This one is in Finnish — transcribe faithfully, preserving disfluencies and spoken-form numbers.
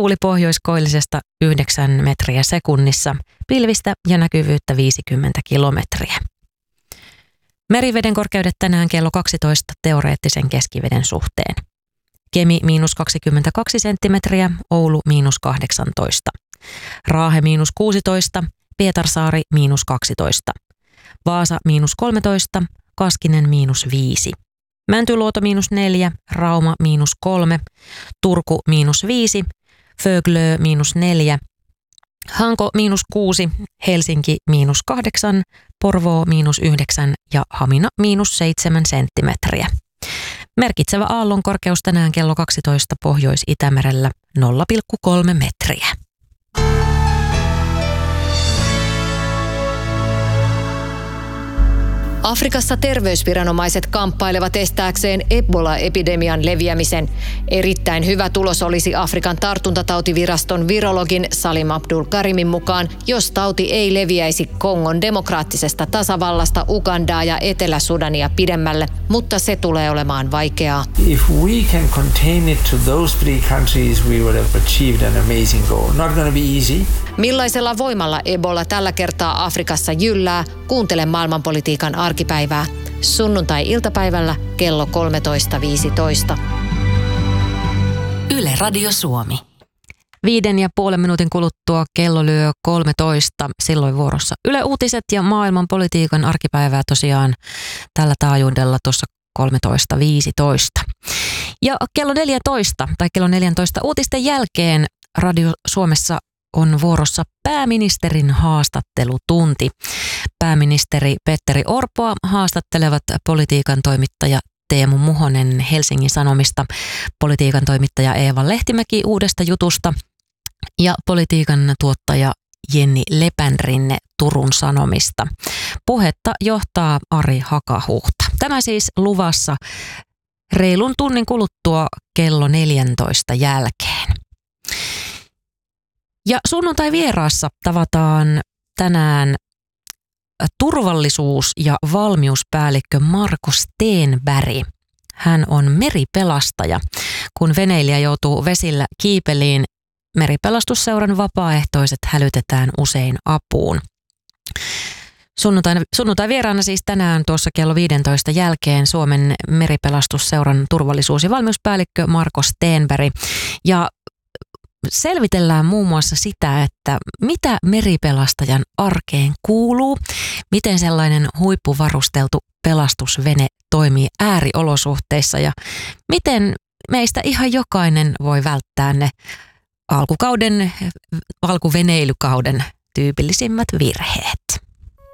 tuuli pohjoiskoillisesta yhdeksän metriä sekunnissa, pilvistä ja näkyvyyttä viisikymmentä kilometriä. Meriveden korkeudet tänään kello kaksitoista teoreettisen keskiveden suhteen. Kemi miinus kaksikymmentäkaksi senttimetriä, Oulu miinus kahdeksantoista. Raahe miinus kuusitoista, Pietarsaari miinus kaksitoista. Vaasa miinus kolmetoista, Kaskinen miinus viisi. Mäntyluoto miinus neljä, Rauma miinus kolme, Turku miinus viisi, Föglö miinus neljä, Hanko miinus kuusi, Helsinki miinus kahdeksan, Porvoo miinus yhdeksän ja Hamina miinus seitsemän senttimetriä. Merkitsevä aallon korkeus tänään kello kaksitoista Pohjois-Itämerellä nolla pilkku kolme metriä. Afrikassa terveysviranomaiset kamppailevat estääkseen Ebola-epidemian leviämisen. Erittäin hyvä tulos olisi Afrikan tartuntatautiviraston virologin Salim Abdul Karimin mukaan, jos tauti ei leviäisi Kongon demokraattisesta tasavallasta Ugandaa ja Etelä-Sudania pidemmälle, mutta se tulee olemaan vaikeaa. If we can contain it to those three countries, we would have achieved an amazing goal. Not going to be easy. Millaisella voimalla Ebola tällä kertaa Afrikassa jyllää? Kuuntele maailmanpolitiikan arkipäivää. Sunnuntai-iltapäivällä kello kolmetoista viisitoista. Yle Radio Suomi. Viiden ja puolen minuutin kuluttua kello lyö kolmetoista. Silloin vuorossa Yle Uutiset ja maailmanpolitiikan arkipäivää tosiaan tällä taajuudella tuossa kolmetoista viisitoista. Ja kello neljätoista tai kello neljätoista uutisten jälkeen Radio Suomessa on vuorossa pääministerin haastattelutunti. Pääministeri Petteri Orpoa haastattelevat politiikan toimittaja Teemu Muhonen Helsingin Sanomista, politiikan toimittaja Eeva Lehtimäki Uudesta Jutusta ja politiikan tuottaja Jenni Lepänrinne Turun Sanomista. Puhetta johtaa Ari Hakahuhta. Tämä siis luvassa reilun tunnin kuluttua kello neljäntoista jälkeen. Ja sunnuntai vieraassa tavataan tänään turvallisuus- ja valmiuspäällikkö Marko Stenberg. Hän on meripelastaja. Kun veneilijä joutuu vesillä kiipeliin, Meripelastusseuran vapaaehtoiset hälytetään usein apuun. Sunnuntai, sunnuntai vieraana siis tänään tuossa kello viidentoista jälkeen Suomen Meripelastusseuran turvallisuus- ja valmiuspäällikkö Marko Stenberg. Ja selvitellään muun muassa sitä, että mitä meripelastajan arkeen kuuluu, miten sellainen huippuvarusteltu pelastusvene toimii ääriolosuhteissa ja miten meistä ihan jokainen voi välttää ne alkukauden, alkuveneilykauden tyypillisimmät virheet.